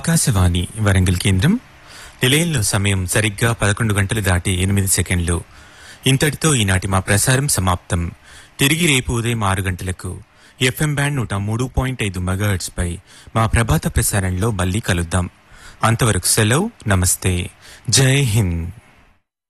ఆకాశవాణి వరంగల్ కేంద్రం. నిలయంలో సమయం సరిగ్గా 11 గంటలు దాటి 8 సెకండ్లు. ఇంతటితో ఈనాటి మా ప్రసారం సమాప్తం. తిరిగి రేపు ఉదయం 6 గంటలకు ఎఫ్ఎం బ్యాండ్ 103.5 మెగాహెర్ట్జ్ పై మా ప్రభాత ప్రసారంలో మళ్ళీ కలుద్దాం. అంతవరకు సెలవు. నమస్తే. జై హింద్.